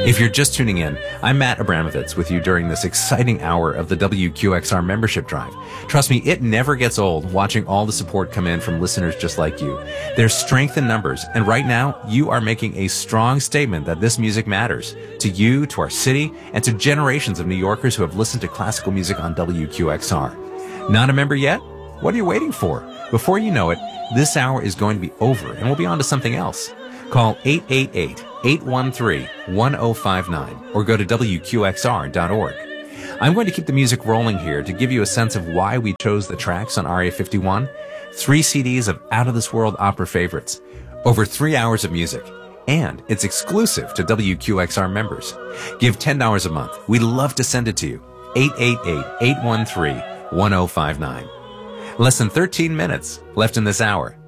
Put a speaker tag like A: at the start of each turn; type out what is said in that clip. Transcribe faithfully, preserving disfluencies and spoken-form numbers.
A: If you're just tuning in, I'm Matt Abramovitz with you during this exciting hour of the W Q X R membership drive. Trust me, it never gets old watching all the support come in from listeners just like you. There's strength in numbers, and right now, you are making a strong statement that this music matters to you, to our city, and to generations of New Yorkers who have listened to classical music on W Q X R. Not a member yet? What are you waiting for? Before you know it, this hour is going to be over, and we'll be on to something else. Call eight eight eight, eight one three, one zero five nine or go to W Q X R dot org. I'm going to keep the music rolling here to give you a sense of why we chose the tracks on R A fifty-one. Three C Ds of out-of-this-world opera favorites, over three hours of music, and it's exclusive to W Q X R members. Give ten dollars a month. We'd love to send it to you. eight eight eight, eight one three, one zero five nine. Less than thirteen minutes left in this hour.